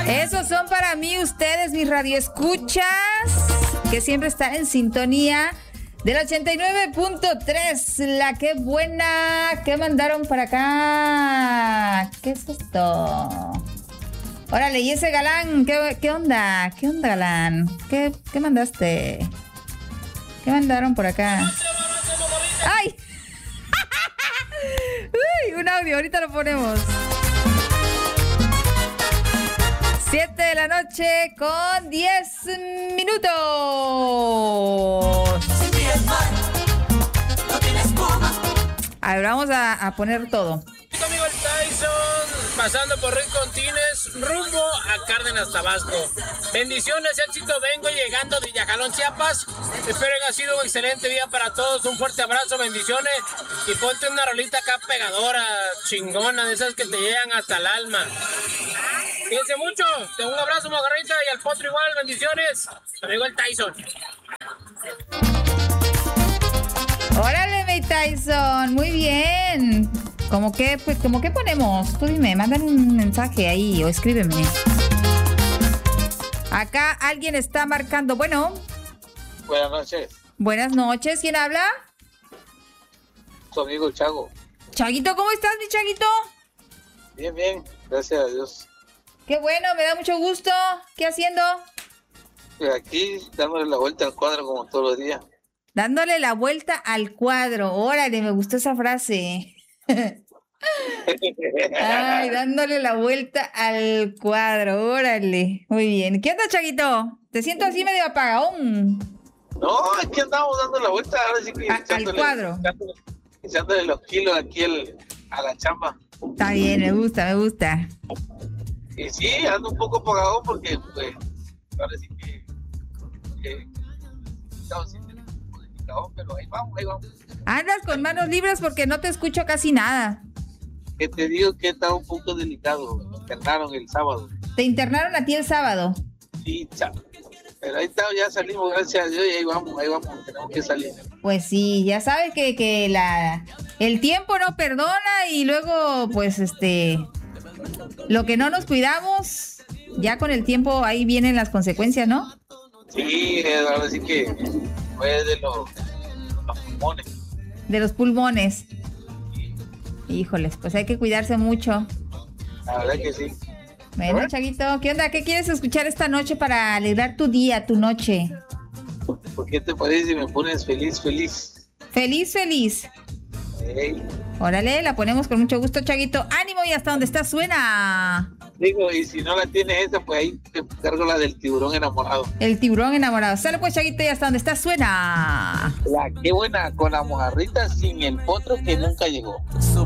Esos son para mí ustedes, mis radioescuchas, que siempre están en sintonía del 89.3. La que buena que mandaron para acá. ¿Qué es esto? Órale, y ese galán, ¿qué onda? ¿Qué onda, galán? ¿Qué mandaste? ¿Qué mandaron por acá? ¡Ay! Uy, un audio, ahorita lo ponemos. 7 de la noche con 10 minutos. A ver, vamos a poner todo. Amigo el Tyson, pasando por Rick Contines, rumbo a Cárdenas, Tabasco. Bendiciones, éxito, vengo llegando de Villajalón, Chiapas. Espero que haya sido un excelente día para todos. Un fuerte abrazo, bendiciones. Y ponte una rolita acá pegadora, chingona, de esas que te llegan hasta el alma. Fíjense mucho. Un abrazo, Mojarrita, y al potro igual, bendiciones. Amigo el Tyson. Órale, mi Tyson, muy bien. ¿Cómo qué ponemos? Tú dime, mándame un mensaje ahí o escríbeme. Acá alguien está marcando. Bueno. Buenas noches. Buenas noches. ¿Quién habla? Su amigo Chago. Chaguito, ¿cómo estás, mi Chaguito? Bien, bien. Gracias a Dios. Qué bueno, me da mucho gusto. ¿Qué haciendo? Pues aquí dándole la vuelta al cuadro como todos los días. Dándole la vuelta al cuadro. Órale, me gustó esa frase. Ay, dándole la vuelta al cuadro, órale. Muy bien. ¿Qué onda, Chaguito? Te siento así medio apagadón. No, aquí andamos dando la vuelta, ahora sí que al cuadro. Echándole los kilos aquí a la chamba. Está bien, me gusta. Y sí, ando un poco apagadón porque, pues, ahora sí que estamos sintiendo un poco delicado, pero ahí vamos. Andas con manos libres porque no te escucho casi nada. Que te digo que está un poco delicado. Me internaron el sábado. ¿Te internaron a ti el sábado? Sí, pero ahí está, ya salimos, gracias a Dios, y ahí vamos, tenemos que salir. Pues sí, ya sabes que el tiempo no perdona y luego, pues, lo que no nos cuidamos, ya con el tiempo ahí vienen las consecuencias, ¿no? Sí, ahora sí que fue de los pulmones. De los pulmones. Híjoles, pues hay que cuidarse mucho. La verdad que sí. Bueno, Chaguito, ¿qué onda? ¿Qué quieres escuchar esta noche para alegrar tu día, tu noche? ¿Por qué te parece si me pones feliz? Feliz. Hey. Órale, la ponemos con mucho gusto, Chaguito. ¡Ánimo! Y hasta donde está suena. Digo, y si no la tienes esa, pues ahí te cargo la del tiburón enamorado. El tiburón enamorado. Sale pues, Chaguito, y hasta donde está suena. La qué buena, con la mojarrita sin el potro que nunca llegó.